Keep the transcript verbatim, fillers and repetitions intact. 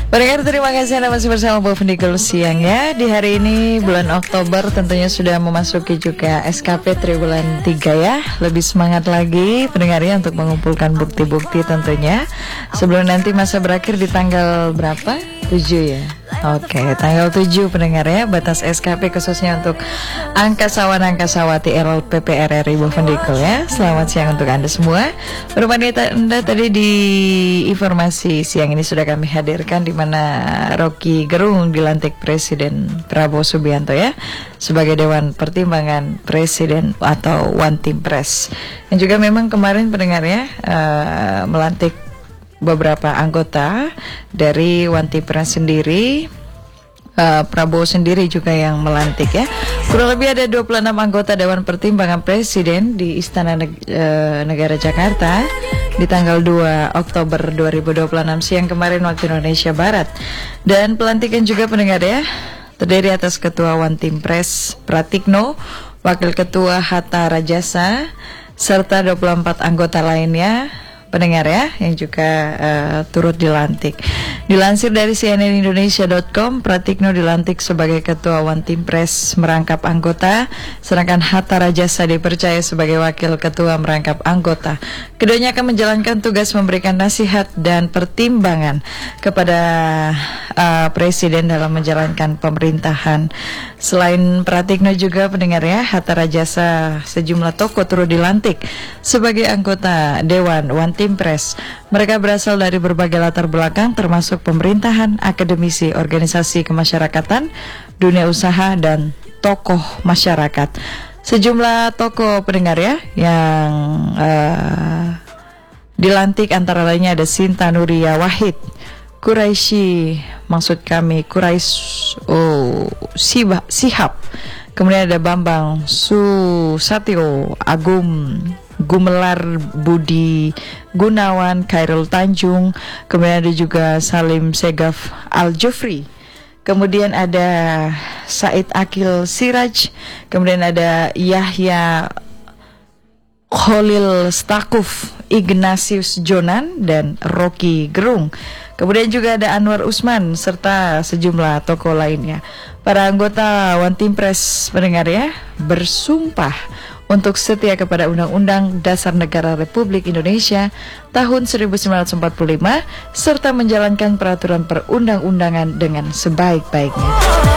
Pendengar, terima kasih Anda masih bersama Bu Vendikul siang ya. Di hari ini bulan Oktober tentunya sudah memasuki juga S K P triwulan tiga ya. Lebih semangat lagi pendengarnya untuk mengumpulkan bukti-bukti tentunya sebelum nanti masa berakhir di tanggal berapa? tujuh ya. Oke, tanggal tujuh pendengar ya, batas S K P khususnya untuk angkasawan angkasawati L P P R R I Bu Vendikul ya. Selamat siang untuk Anda semua. Bermana Anda tadi di informasi siang ini sudah kami hadirkan di mana Rocky Gerung dilantik Presiden Prabowo Subianto ya sebagai Dewan Pertimbangan Presiden atau One Team Press. Dan juga memang kemarin pendengar ya uh, melantik beberapa anggota dari One Team Press sendiri. uh, Prabowo sendiri juga yang melantik ya. Kurang lebih ada dua puluh enam anggota Dewan Pertimbangan Presiden di Istana Neg- uh, Negara Jakarta di tanggal dua Oktober dua ribu dua puluh enam siang kemarin waktu Indonesia Barat. Dan pelantikan juga pendengar ya terdiri atas Ketua One Team Press Pratikno, Wakil Ketua Hatta Rajasa, serta dua puluh empat anggota lainnya pendengar ya yang juga uh, turut dilantik. Dilansir dari C N N Indonesia dot com, Pratikno dilantik sebagai Ketua One Team Press merangkap anggota, sedangkan Hatta Rajasa dipercaya sebagai Wakil Ketua merangkap anggota. Keduanya akan menjalankan tugas memberikan nasihat dan pertimbangan kepada uh, Presiden dalam menjalankan pemerintahan. Selain Pratikno juga pendengar ya, Hatta Rajasa sejumlah tokoh turut dilantik sebagai anggota Dewan One Team Press. Mereka berasal dari berbagai latar belakang termasuk pemerintahan, akademisi, organisasi kemasyarakatan, dunia usaha, dan tokoh masyarakat. Sejumlah tokoh pendengar ya yang uh, dilantik antara lainnya ada Sinta Nuria Wahid, Quraisy, maksud kami Quraisy oh, Siba, Sihab. Kemudian ada Bambang Susatyo, Agung Gumelar Budi Gunawan, Khairul Tanjung. Kemudian ada juga Salim Segaf Al-Jufri. Kemudian ada Said Akil Siraj. Kemudian ada Yahya Khalil Stakuf, Ignatius Jonan, dan Rocky Gerung. Kemudian juga ada Anwar Usman serta sejumlah tokoh lainnya. Para anggota One Team Press pendengar ya bersumpah untuk setia kepada Undang-Undang Dasar Negara Republik Indonesia tahun seribu sembilan ratus empat puluh lima serta menjalankan peraturan perundang-undangan dengan sebaik-baiknya.